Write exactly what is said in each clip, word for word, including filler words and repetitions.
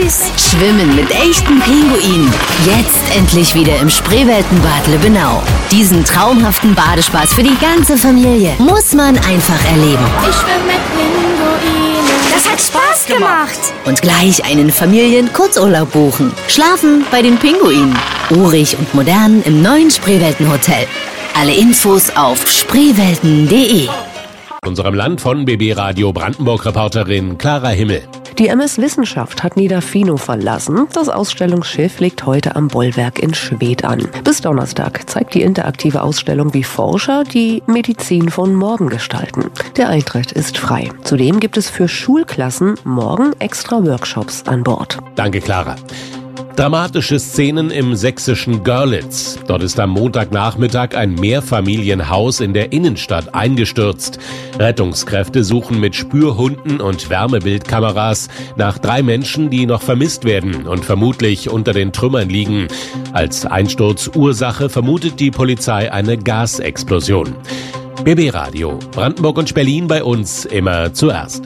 süß. Schwimmen mit echten Pinguinen. Jetzt endlich wieder im Spreeweltenbad Lübbenau. Diesen traumhaften Badespaß für die ganze Familie muss man einfach erleben. Ich schwimme mit Pinguinen. Das hat Spaß gemacht. Und gleich einen Familien-Kurzurlaub buchen. Schlafen bei den Pinguinen. Urig und modern im neuen Spreeweltenhotel. Alle Infos auf spreewelten punkt de. Unserem Land von B B Radio Brandenburg-Reporterin Clara Himmel. Die M S Wissenschaft hat Niederfino verlassen. Das Ausstellungsschiff legt heute am Bollwerk in Schwedt an. Bis Donnerstag zeigt die interaktive Ausstellung, wie Forscher die Medizin von morgen gestalten. Der Eintritt ist frei. Zudem gibt es für Schulklassen morgen extra Workshops an Bord. Danke, Clara. Dramatische Szenen im sächsischen Görlitz. Dort ist am Montagnachmittag ein Mehrfamilienhaus in der Innenstadt eingestürzt. Rettungskräfte suchen mit Spürhunden und Wärmebildkameras nach drei Menschen, die noch vermisst werden und vermutlich unter den Trümmern liegen. Als Einsturzursache vermutet die Polizei eine Gasexplosion. B B Radio, Brandenburg und Berlin bei uns immer zuerst.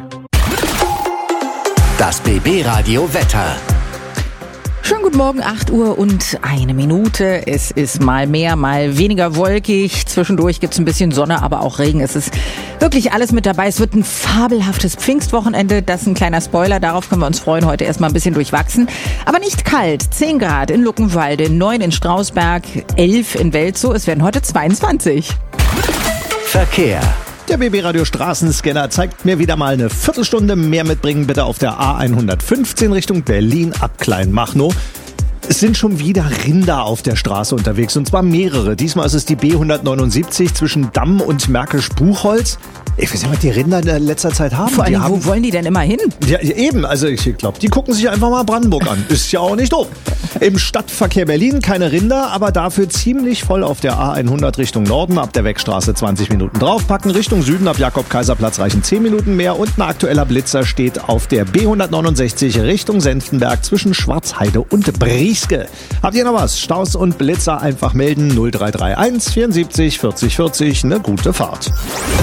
Das B B Radio Wetter. Schönen guten Morgen, acht Uhr und eine Minute. Es ist mal mehr, mal weniger wolkig. Zwischendurch gibt es ein bisschen Sonne, aber auch Regen. Es ist wirklich alles mit dabei. Es wird ein fabelhaftes Pfingstwochenende. Das ist ein kleiner Spoiler. Darauf können wir uns freuen. Heute erstmal ein bisschen durchwachsen. Aber nicht kalt. zehn Grad in Luckenwalde, neun in Strausberg, elf in Welzow. Es werden heute zweiundzwanzig. Verkehr. Der B B Radio Straßenscanner zeigt mir wieder mal eine Viertelstunde mehr mitbringen, bitte auf der A hundertfünfzehn Richtung Berlin ab Kleinmachnow. Es sind schon wieder Rinder auf der Straße unterwegs, und zwar mehrere. Diesmal ist es die B hundertneunundsiebzig zwischen Damm und Märkisch-Buchholz. Ich weiß nicht, was die Rinder in letzter Zeit haben. Vor allem, die haben, wo wollen die denn immer hin? Ja, eben. Also ich glaube, die gucken sich einfach mal Brandenburg an. Ist ja auch nicht doof. Im Stadtverkehr Berlin keine Rinder, aber dafür ziemlich voll auf der A hundert Richtung Norden. Ab der Wegstraße zwanzig Minuten draufpacken. Richtung Süden ab Jakob-Kaiser-Platz reichen zehn Minuten mehr. Und ein aktueller Blitzer steht auf der B hundertneunundsechzig Richtung Senftenberg zwischen Schwarzheide und Brieske. Habt ihr noch was? Staus und Blitzer einfach melden. null drei drei eins vierundsiebzig vierzig vierzig. Eine gute Fahrt.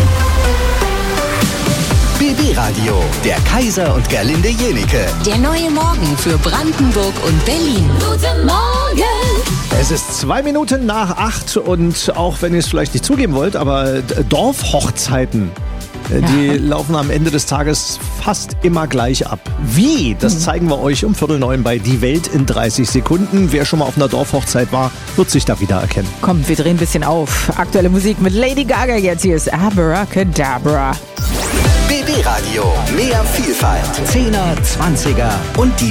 B B Radio, der Kaiser und Gerlinde Jenike. Der neue Morgen für Brandenburg und Berlin. Guten Morgen. Es ist zwei Minuten nach acht, und auch wenn ihr es vielleicht nicht zugeben wollt, aber Dorfhochzeiten, die ja. laufen am Ende des Tages fast immer gleich ab. Wie? Das zeigen wir euch um Viertel neun bei Die Welt in dreißig Sekunden. Wer schon mal auf einer Dorfhochzeit war, wird sich da wieder erkennen. Kommt, wir drehen ein bisschen auf. Aktuelle Musik mit Lady Gaga jetzt. Hier ist Abracadabra. B B Radio, mehr Vielfalt. Zehner, Zwanziger und die